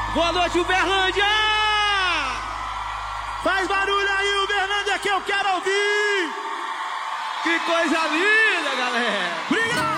Boa noite, Uberlândia! Faz barulho aí, Uberlândia, que eu quero ouvir! Que coisa linda, galera! Obrigado!